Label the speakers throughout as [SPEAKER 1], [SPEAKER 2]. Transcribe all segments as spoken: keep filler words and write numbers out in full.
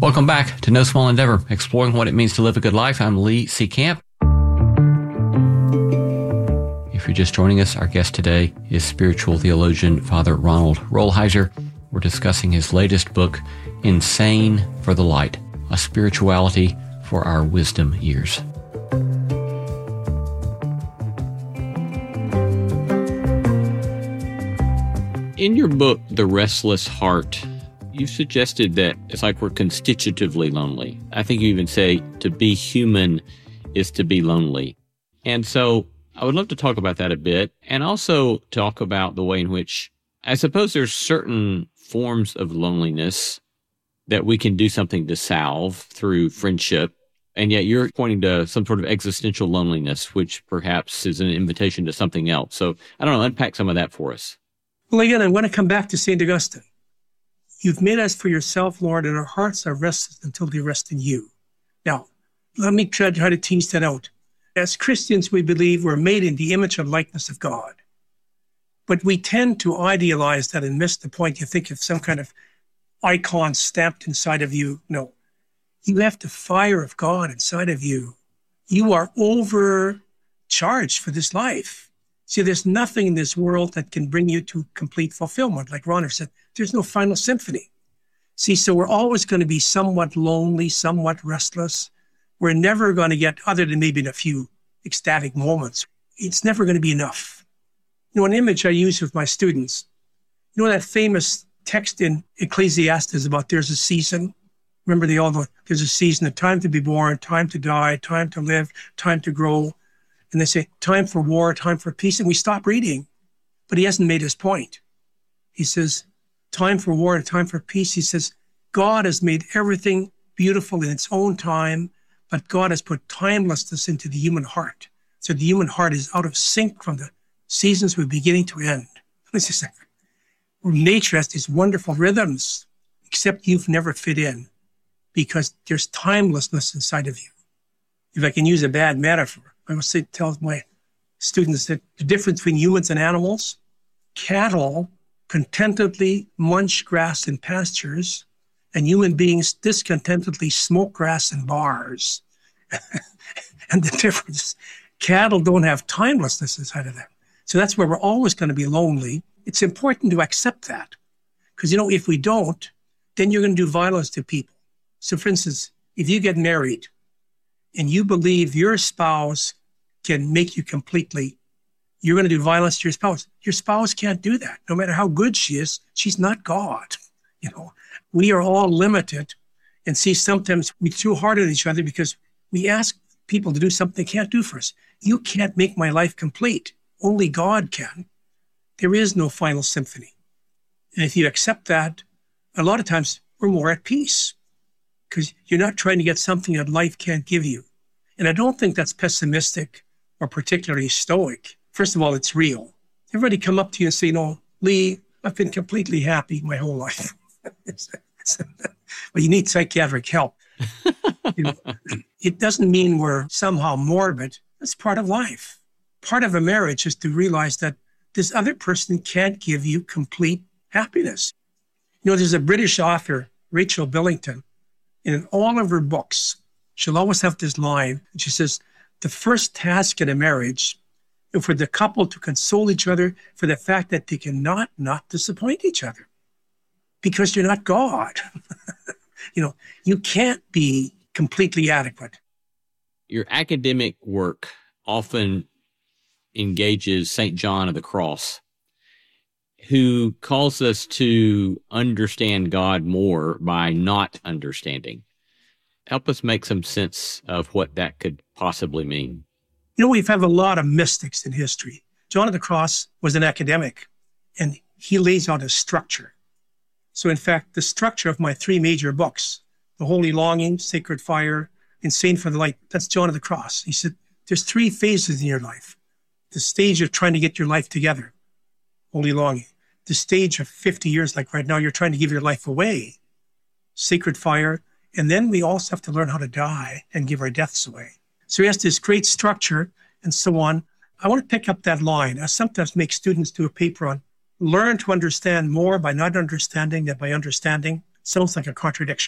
[SPEAKER 1] Welcome back to No Small Endeavor, exploring what it means to live a good life. I'm Lee C. Camp. If you're just joining us, our guest today is spiritual theologian Father Ronald Rolheiser. We're discussing his latest book, Insane for the Light, a spirituality for our wisdom years. In your book, The Restless Heart, you suggested that it's like we're constitutively lonely. I think you even say to be human is to be lonely. And so I would love to talk about that a bit, and also talk about the way in which I suppose there's certain forms of loneliness that we can do something to salve through friendship. And yet you're pointing to some sort of existential loneliness, which perhaps is an invitation to something else. So I don't know, unpack some of that for us.
[SPEAKER 2] Well, again, I want to come back to Saint Augustine. You've made us for yourself, Lord, and our hearts are restless until they rest in you. Now, let me try, try to tease that out. As Christians, we believe we're made in the image and likeness of God. But we tend to idealize that and miss the point. You think of some kind of icon stamped inside of you. No. You have the fire of God inside of you. You are overcharged for this life. See, there's nothing in this world that can bring you to complete fulfillment. Like Ronner said, there's no final symphony. See, so we're always going to be somewhat lonely, somewhat restless. We're never going to get, other than maybe in a few ecstatic moments, it's never going to be enough. You know, an image I use with my students, you know that famous text in Ecclesiastes about there's a season? Remember, they all know there's a season, a time to be born, time to die, time to live, time to grow. And they say, time for war, time for peace. And we stop reading. But he hasn't made his point. He says, time for war and time for peace. He says, God has made everything beautiful in its own time, but God has put timelessness into the human heart. So the human heart is out of sync from the seasons from beginning to end. This is like, nature has these wonderful rhythms, except you've never fit in because there's timelessness inside of you. If I can use a bad metaphor, I will say, tell my students that the difference between humans and animals, cattle contentedly munch grass in pastures, and human beings discontentedly smoke grass in bars. And the difference, cattle don't have timelessness inside of them. So that's where we're always going to be lonely. It's important to accept that. Because, you know, if we don't, then you're going to do violence to people. So, for instance, if you get married and you believe your spouse can make you completely, you're going to do violence to your spouse. Your spouse can't do that. No matter how good she is, she's not God. You know, we are all limited. And see, sometimes we're too hard on each other because we ask people to do something they can't do for us. You can't make my life complete. Only God can. There is no final symphony. And if you accept that, a lot of times we're more at peace because you're not trying to get something that life can't give you. And I don't think that's pessimistic or particularly stoic. First of all, it's real. Everybody come up to you and say, no, Lee, I've been completely happy my whole life. But you need psychiatric help. You know, it doesn't mean we're somehow morbid. That's part of life. Part of a marriage is to realize that this other person can't give you complete happiness. You know, there's a British author, Rachel Billington, and in all of her books, she'll always have this line. And she says, the first task in a marriage is for the couple to console each other for the fact that they cannot not disappoint each other because you're not God. You know, you can't be completely adequate.
[SPEAKER 1] Your academic work often engages Saint John of the Cross, who calls us to understand God more by not understanding. Help us make some sense of what that could possibly mean.
[SPEAKER 2] You know, we've had a lot of mystics in history. John of the Cross was an academic, and he lays out a structure. So, in fact, the structure of my three major books, The Holy Longing, Sacred Fire, Insane for the Light, that's John of the Cross. He said, there's three phases in your life. The stage of trying to get your life together, Holy Longing. The stage of fifty years, like right now, you're trying to give your life away, Sacred Fire. And then we also have to learn how to die and give our deaths away. So he has this great structure and so on. I want to pick up that line. I sometimes make students do a paper on learn to understand more by not understanding than by understanding. Sounds like a contradiction.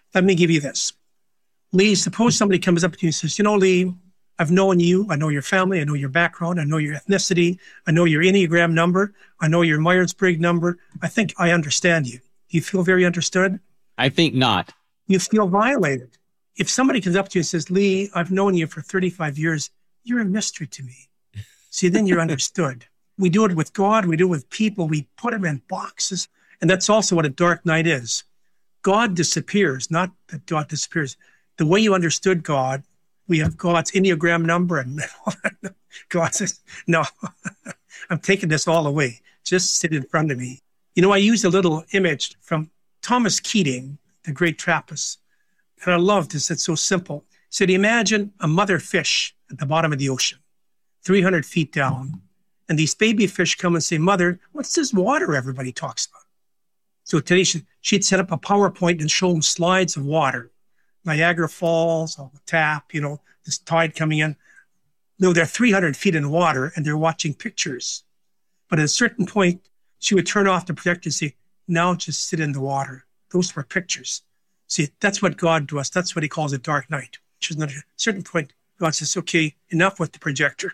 [SPEAKER 2] Let me give you this. Lee, suppose somebody comes up to you and says, you know, Lee, I've known you. I know your family. I know your background. I know your ethnicity. I know your Enneagram number. I know your Myers-Briggs number. I think I understand you. Do you feel very understood?
[SPEAKER 1] I think not.
[SPEAKER 2] You feel violated. If somebody comes up to you and says, Lee, I've known you for thirty-five years. You're a mystery to me. See, then you're understood. We do it with God. We do it with people. We put them in boxes. And that's also what a dark night is. God disappears, not that God disappears. The way you understood God, we have God's Enneagram number and God says, no, I'm taking this all away. Just sit in front of me. You know, I used a little image from Thomas Keating, the great Trappist. And I love this. It's so simple. He said, imagine a mother fish at the bottom of the ocean, three hundred feet down. And these baby fish come and say, Mother, what's this water everybody talks about? So today she, she'd set up a PowerPoint and show them slides of water. Niagara Falls, on the tap, you know, this tide coming in. No, they're three hundred feet in water and they're watching pictures. But at a certain point, she would turn off the projector and say, now just sit in the water. Those were pictures. See, that's what God does. That's what he calls a dark night. At a certain point, God says, okay, enough with the projector.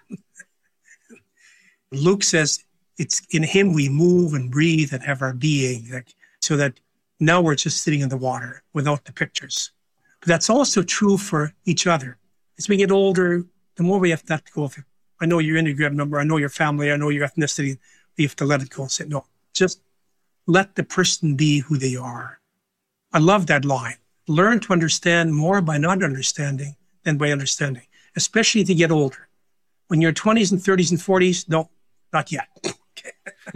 [SPEAKER 2] Luke says, it's in him we move and breathe and have our being. Like, so that now we're just sitting in the water without the pictures. But that's also true for each other. As we get older, the more we have to let go of it. I know your Enneagram number. I know your family. I know your ethnicity. We have to let it go and say, no, just let the person be who they are. I love that line. Learn to understand more by not understanding than by understanding, especially as you get older. When you're twenties and thirties and forties, no, not yet. Okay.